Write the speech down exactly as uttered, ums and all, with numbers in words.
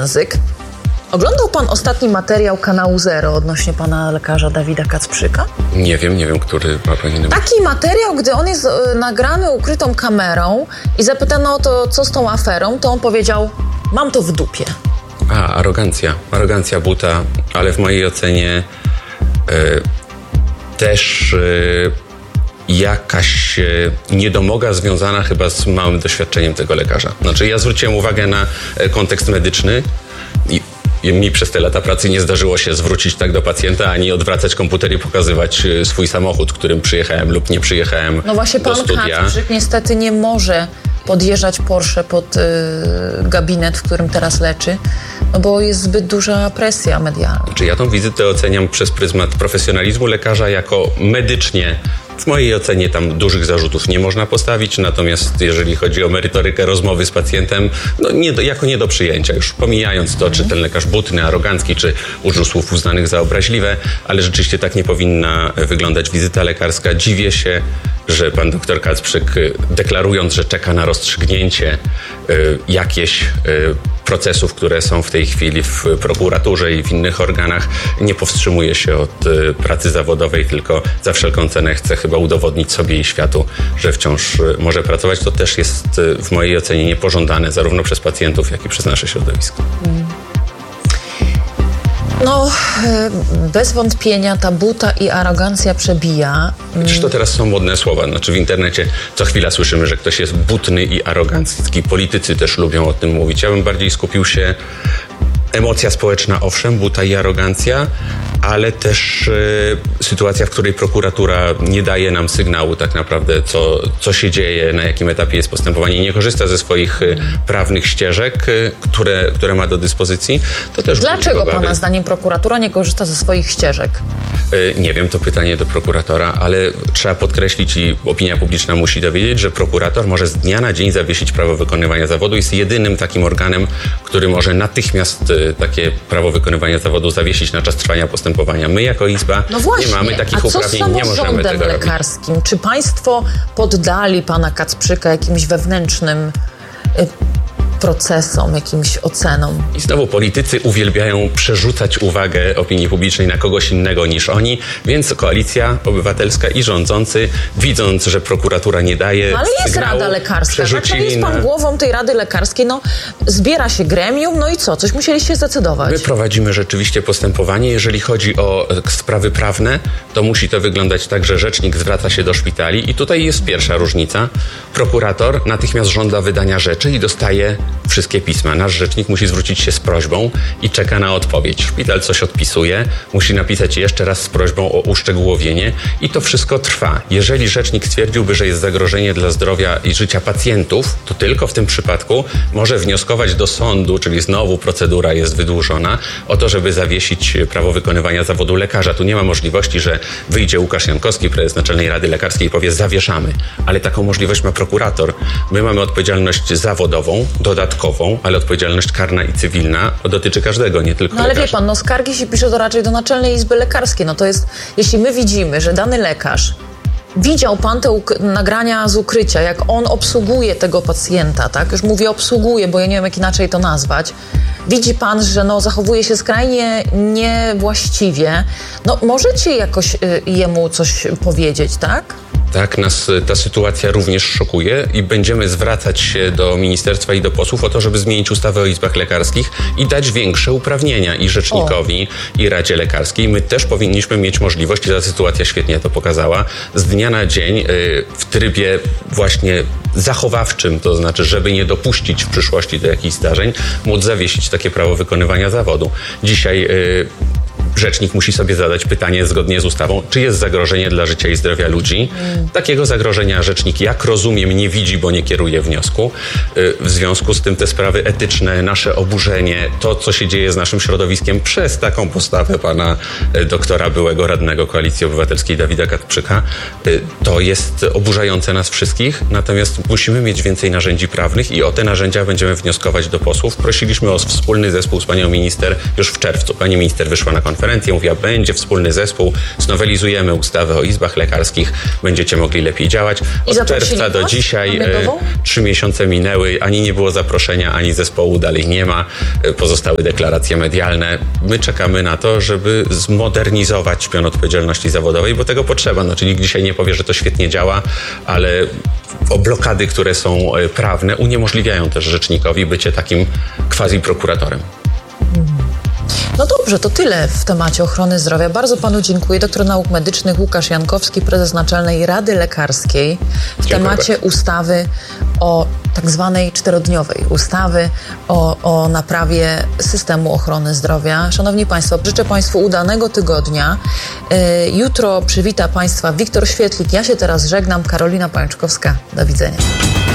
język. Oglądał pan ostatni materiał kanału Zero odnośnie pana lekarza Dawida Kacprzyka? Nie wiem, nie wiem, który ma pani na... Taki materiał, gdy on jest y, nagrany ukrytą kamerą i zapytano o to, co z tą aferą, to on powiedział, mam to w dupie. A, arogancja. Arogancja buta, ale w mojej ocenie y, też y, jakaś y, niedomoga związana chyba z małym doświadczeniem tego lekarza. Znaczy, ja zwróciłem uwagę na y, kontekst medyczny i I mi przez te lata pracy nie zdarzyło się zwrócić tak do pacjenta, ani odwracać komputer i pokazywać swój samochód, którym przyjechałem lub nie przyjechałem No właśnie do pan studia. Kacprzyk niestety nie może podjeżdżać Porsche pod y, gabinet, w którym teraz leczy, no bo jest zbyt duża presja medialna. Czy ja tą wizytę oceniam przez pryzmat profesjonalizmu lekarza jako medycznie. W mojej ocenie tam dużych zarzutów nie można postawić, natomiast jeżeli chodzi o merytorykę rozmowy z pacjentem, no nie do, jako nie do przyjęcia. Już pomijając to, czy ten lekarz butny, arogancki, czy użył słów uznanych za obraźliwe, ale rzeczywiście tak nie powinna wyglądać wizyta lekarska. Dziwię się, że pan doktor Kacprzyk, deklarując, że czeka na rozstrzygnięcie y, jakieś y, procesów, które są w tej chwili w prokuraturze i w innych organach, nie powstrzymuje się od y, pracy zawodowej, tylko za wszelką cenę chce chyba udowodnić sobie i światu, że wciąż y, może pracować. To też jest y, w mojej ocenie niepożądane, zarówno przez pacjentów, jak i przez nasze środowisko. Mm. No, bez wątpienia ta buta i arogancja przebija. Przecież to teraz są modne słowa. Znaczy w internecie co chwila słyszymy, że ktoś jest butny i arogancki. Politycy też lubią o tym mówić. Ja bym bardziej skupił się... Emocja społeczna, owszem, buta i arogancja, ale też e, sytuacja, w której prokuratura nie daje nam sygnału tak naprawdę, co, co się dzieje, na jakim etapie jest postępowanie, nie korzysta ze swoich e, prawnych ścieżek, e, które, które ma do dyspozycji. To też Dlaczego pana zdaniem prokuratura nie korzysta ze swoich ścieżek? E, nie wiem, to pytanie do prokuratora, ale trzeba podkreślić i opinia publiczna musi dowiedzieć, że prokurator może z dnia na dzień zawiesić prawo wykonywania zawodu. Jest jedynym takim organem, który może natychmiast takie prawo wykonywania zawodu zawiesić na czas trwania postępowania. My jako Izba no właśnie, nie mamy takich uprawnień, nie możemy tego robić. Lekarskim? Czy państwo poddali pana Kacprzyka jakimś wewnętrznym y, procesom, jakimś ocenom? I znowu politycy uwielbiają przerzucać uwagę opinii publicznej na kogoś innego niż oni, więc Koalicja Obywatelska i rządzący, widząc, że prokuratura nie daje no, ale jest sygnału, Rada Lekarska, tak? No jest pan na... głową tej Rady Lekarskiej, no zbiera się gremium, no i co? Coś musieliście zdecydować. My prowadzimy rzeczywiście postępowanie. Jeżeli chodzi o sprawy prawne, to musi to wyglądać tak, że rzecznik zwraca się do szpitali i tutaj jest pierwsza różnica. Prokurator natychmiast żąda wydania rzeczy i dostaje wszystkie pisma. Nasz rzecznik musi zwrócić się z prośbą i czeka na odpowiedź. Szpital coś odpisuje, musi napisać jeszcze raz z prośbą o uszczegółowienie i to wszystko trwa. Jeżeli rzecznik stwierdziłby, że jest zagrożenie dla zdrowia i życia pacjentów, to tylko w tym przypadku może wnioskować do sądu, czyli znowu procedura jest wydłużona, o to, żeby zawiesić prawo wykonywania zawodu lekarza. Tu nie ma możliwości, że wyjdzie Łukasz Jankowski, prezes Naczelnej Rady Lekarskiej i powie zawieszamy. Ale taką możliwość ma prokurator. My mamy odpowiedzialność zawodową, dodatkową, ale odpowiedzialność karna i cywilna dotyczy każdego, nie tylko No ale lekarza. wie pan, no skargi się pisze to raczej do Naczelnej Izby Lekarskiej. No to jest, jeśli my widzimy, że dany lekarz, widział pan te nagrania z ukrycia, jak on obsługuje tego pacjenta, tak? Już mówię obsługuje, bo ja nie wiem, jak inaczej to nazwać. Widzi pan, że no, zachowuje się skrajnie niewłaściwie. No możecie jakoś y, jemu coś powiedzieć, tak? Tak, nas ta sytuacja również szokuje i będziemy zwracać się do ministerstwa i do posłów o to, żeby zmienić ustawę o izbach lekarskich i dać większe uprawnienia i rzecznikowi, o. i Radzie Lekarskiej. My też powinniśmy mieć możliwość, i ta sytuacja świetnie to pokazała, z dnia na dzień w trybie właśnie zachowawczym, to znaczy, żeby nie dopuścić w przyszłości do jakichś zdarzeń, móc zawiesić takie prawo wykonywania zawodu. Dzisiaj rzecznik musi sobie zadać pytanie zgodnie z ustawą, czy jest zagrożenie dla życia i zdrowia ludzi. Mm. Takiego zagrożenia rzecznik, jak rozumiem, nie widzi, bo nie kieruje wniosku. W związku z tym te sprawy etyczne, nasze oburzenie, to, co się dzieje z naszym środowiskiem przez taką postawę pana doktora, byłego radnego Koalicji Obywatelskiej Dawida Kacprzyka, to jest oburzające nas wszystkich. Natomiast musimy mieć więcej narzędzi prawnych i o te narzędzia będziemy wnioskować do posłów. Prosiliśmy o wspólny zespół z panią minister już w czerwcu. Pani minister wyszła na konferencję konferencję, mówiła, będzie wspólny zespół, znowelizujemy ustawę o izbach lekarskich, będziecie mogli lepiej działać. Od czerwca do dzisiaj e, trzy miesiące minęły, ani nie było zaproszenia, ani zespołu dalej nie ma. E, pozostały deklaracje medialne. My czekamy na to, żeby zmodernizować pion odpowiedzialności zawodowej, bo tego potrzeba. No, czyli nikt dzisiaj nie powie, że to świetnie działa, ale o blokady, które są prawne, uniemożliwiają też rzecznikowi bycie takim quasi-prokuratorem. No dobrze, to tyle w temacie ochrony zdrowia. Bardzo panu dziękuję. Doktor nauk medycznych Łukasz Jankowski, prezes Naczelnej Rady Lekarskiej w Dziękuję temacie bardzo. ustawy o tak zwanej czterodniowej ustawy o, o naprawie systemu ochrony zdrowia. Szanowni Państwo, życzę Państwu udanego tygodnia. Yy, jutro przywita Państwa Wiktor Świetlik. Ja się teraz żegnam. Karolina Pajączkowska. Do widzenia.